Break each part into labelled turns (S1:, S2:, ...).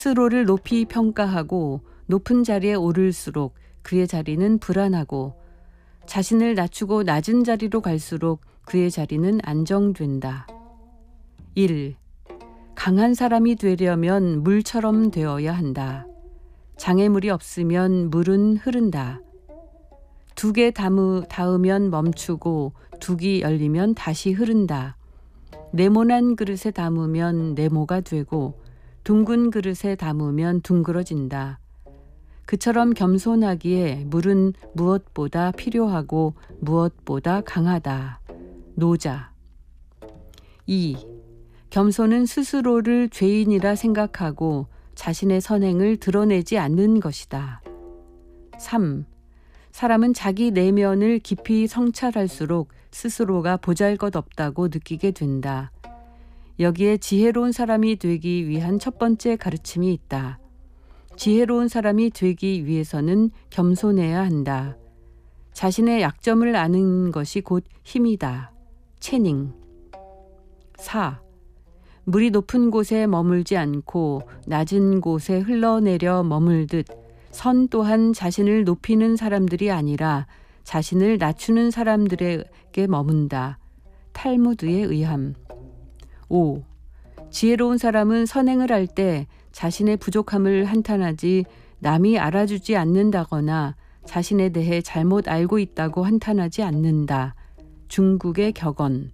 S1: 스스로를 높이 평가하고 높은 자리에 오를수록 그의 자리는 불안하고 자신을 낮추고 낮은 자리로 갈수록 그의 자리는 안정된다. 1. 강한 사람이 되려면 물처럼 되어야 한다. 장애물이 없으면 물은 흐른다. 2개 닿으면 멈추고 2개 열리면 다시 흐른다. 네모난 그릇에 담으면 네모가 되고 둥근 그릇에 담으면 둥그러진다. 그처럼 겸손하기에 물은 무엇보다 필요하고 무엇보다 강하다. 노자. 2. 겸손은 스스로를 죄인이라 생각하고 자신의 선행을 드러내지 않는 것이다. 3. 사람은 자기 내면을 깊이 성찰할수록 스스로가 보잘것없다고 느끼게 된다. 여기에 지혜로운 사람이 되기 위한 첫 번째 가르침이 있다. 지혜로운 사람이 되기 위해서는 겸손해야 한다. 자신의 약점을 아는 것이 곧 힘이다. 채닝. 4. 물이 높은 곳에 머물지 않고 낮은 곳에 흘러내려 머물듯 선 또한 자신을 높이는 사람들이 아니라 자신을 낮추는 사람들에게 머문다. 탈무드에 의함. 5. 지혜로운 사람은 선행을 할 때 자신의 부족함을 한탄하지 남이 알아주지 않는다거나 자신에 대해 잘못 알고 있다고 한탄하지 않는다. 중국의 격언.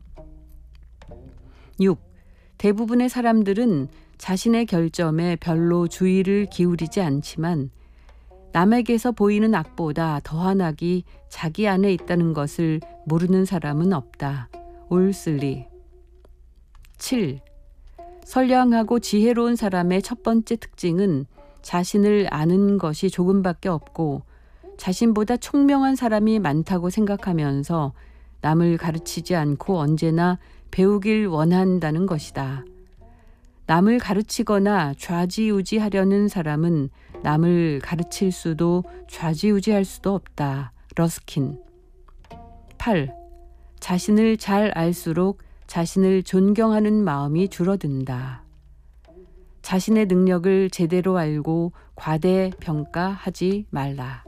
S1: 6. 대부분의 사람들은 자신의 결점에 별로 주의를 기울이지 않지만 남에게서 보이는 악보다 더한 악이 자기 안에 있다는 것을 모르는 사람은 없다. 올슬리. 7. 선량하고 지혜로운 사람의 첫 번째 특징은 자신을 아는 것이 조금밖에 없고 자신보다 총명한 사람이 많다고 생각하면서 남을 가르치지 않고 언제나 배우길 원한다는 것이다. 남을 가르치거나 좌지우지하려는 사람은 남을 가르칠 수도 좌지우지할 수도 없다. 러스킨. 8. 자신을 잘 알수록 자신을 존경하는 마음이 줄어든다. 자신의 능력을 제대로 알고 과대평가하지 말라.